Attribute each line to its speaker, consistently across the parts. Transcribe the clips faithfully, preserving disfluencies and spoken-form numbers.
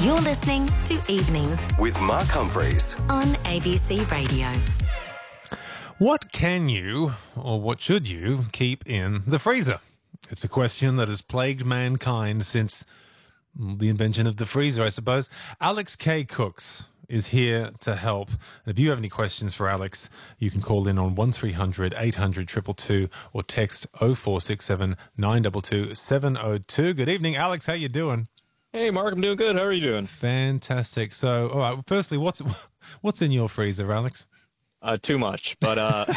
Speaker 1: You're listening to Evenings
Speaker 2: with Mark Humphreys
Speaker 1: on A B C Radio.
Speaker 3: What can you, or what should you, keep in the freezer? It's a question that has plagued mankind since the invention of the freezer, I suppose. Alex K. Cooks is here to help. And if you have any questions for Alex, you can call in on one three hundred eight hundred two two two or text oh four six seven nine two two seven oh two. Good evening, Alex. How you doing?
Speaker 4: Hey, Mark. I'm doing good. How are you doing?
Speaker 3: Fantastic. So, all right. Firstly, what's what's in your freezer, Alex?
Speaker 4: Uh, too much, but uh,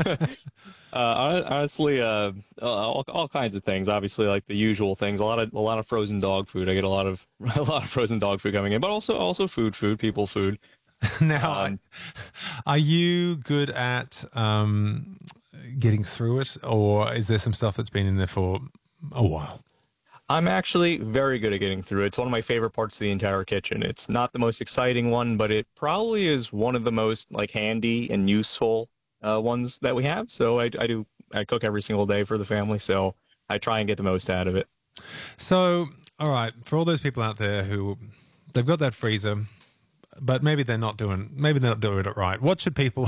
Speaker 4: uh, honestly, uh, all, all kinds of things. Obviously, like the usual things. A lot of a lot of frozen dog food. I get a lot of a lot of frozen dog food coming in, but also also food, food, people food.
Speaker 3: Now,
Speaker 4: Um,
Speaker 3: are you good at um, getting through it, or is there some stuff that's been in there for a while?
Speaker 4: I'm actually very good at getting through it. It's one of my favorite parts of the entire kitchen. It's not the most exciting one, but it probably is one of the most like handy and useful uh, ones that we have. So I, I do I cook every single day for the family, so I try and get the most out of it.
Speaker 3: So, all right, for all those people out there who they've got that freezer, but maybe they're not doing maybe they're not doing it right. What should people?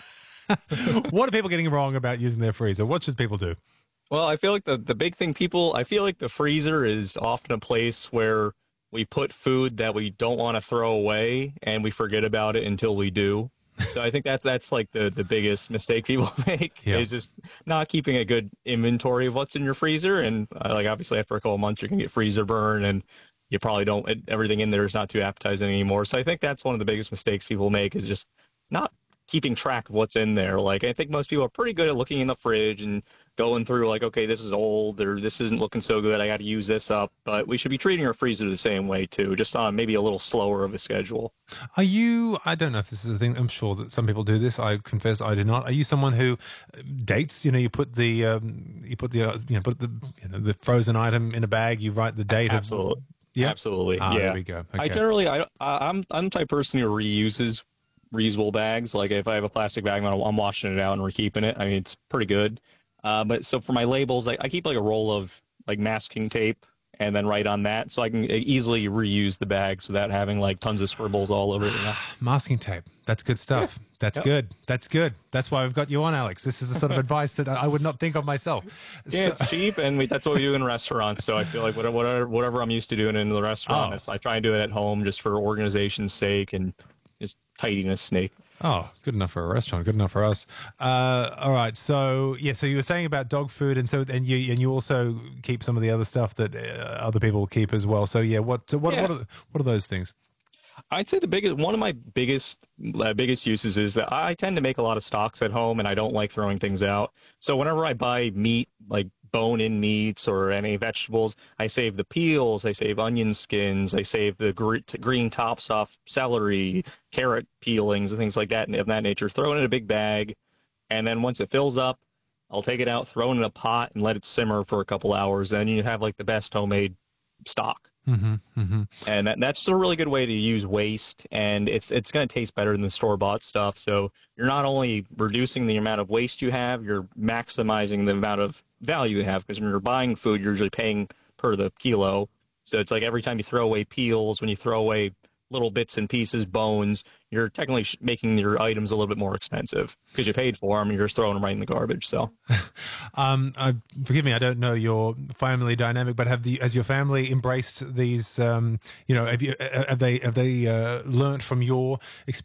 Speaker 3: What are people getting wrong about using their freezer? What should people do?
Speaker 4: Well, I feel like the, the big thing people, I feel like the freezer is often a place where we put food that we don't want to throw away and we forget about it until we do. So I think that's, that's like the, the biggest mistake people make
Speaker 3: Yeah.
Speaker 4: is just not keeping a good inventory of what's in your freezer. And uh, like obviously after a couple of months, you can get freezer burn and you probably don't, everything in there is not too appetizing anymore. So I think that's one of the biggest mistakes people make is just not keeping track of what's in there. Like I think most people are pretty good at looking in the fridge and going through like, okay, this is old or this isn't looking so good, I got to use this up. But we should be treating our freezer the same way too, just on maybe a little slower of a schedule.
Speaker 3: Are you, I don't know if this is a thing, I'm sure that some people do this, I confess I do not. Are you someone who dates, you know, you put the, um, you put the, uh, you know, put the, you know, the frozen item in a bag, you write the date
Speaker 4: Absolutely.
Speaker 3: of, yeah,
Speaker 4: Absolutely.
Speaker 3: Ah,
Speaker 4: yeah.
Speaker 3: there we go. Okay.
Speaker 4: I generally, I, I- I'm, I'm the type of person who reuses reusable bags. Like if I have a plastic bag, I'm, I'm washing it out and we're keeping it. I mean, it's pretty good. Uh, but so for my labels, I, I keep like a roll of like masking tape and then write on that so I can easily reuse the bags without having like tons of scribbles all over it. You know?
Speaker 3: Masking tape. That's good stuff.
Speaker 4: Yeah.
Speaker 3: That's
Speaker 4: Yep.
Speaker 3: good. That's good. That's why we've got you on, Alex. This is the sort of advice that I would not think of myself.
Speaker 4: Yeah,
Speaker 3: So-
Speaker 4: it's cheap, and we, that's what we do in restaurants. So I feel like whatever, whatever, whatever I'm used to doing in the restaurant,
Speaker 3: Oh.
Speaker 4: it's, I try and do it at home just for organization's sake and just tidiness sake.
Speaker 3: Oh, good enough for a restaurant. Good enough for us. Uh, all right. So yeah. So you were saying about dog food, and so and you and you also keep some of the other stuff that uh, other people keep as well. So yeah. What so what
Speaker 4: Yeah.
Speaker 3: what are what are those things?
Speaker 4: I'd say the biggest, one of my biggest, uh, biggest uses is that I tend to make a lot of stocks at home, and I don't like throwing things out. So whenever I buy meat, like bone-in meats or any vegetables, I save the peels, I save onion skins, I save the gre- green tops off celery, carrot peelings, and things like that of that nature. Throw it in a big bag, and then once it fills up, I'll take it out, throw it in a pot, and let it simmer for a couple hours. Then you have like the best homemade stock.
Speaker 3: Mm-hmm, mm-hmm.
Speaker 4: And that, that's just a really good way to use waste, and it's it's going to taste better than the store-bought stuff. So you're not only reducing the amount of waste you have, you're maximizing the amount of value you have, because when you're buying food, you're usually paying per the kilo. So it's like every time you throw away peels, when you throw away little bits and pieces, bones, you're technically sh- making your items a little bit more expensive because you paid for them and you're just throwing them right in the garbage. So,
Speaker 3: Um, uh, forgive me, I don't know your family dynamic, but have the has your family embraced these? Um, you know, have you uh, have they have they uh, learnt from your experience?